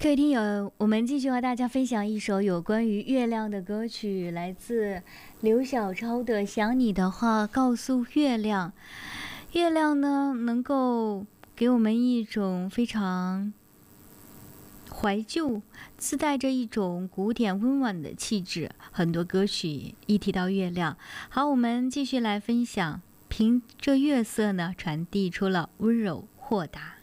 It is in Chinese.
各位听友，我们继续和大家分享一首有关于月亮的歌曲，来自刘小超的《想你的话告诉月亮》。月亮呢，能够给我们一种非常怀旧，自带着一种古典温婉的气质。很多歌曲一提到月亮，好，我们继续来分享，凭着月色呢，传递出了温柔豁达。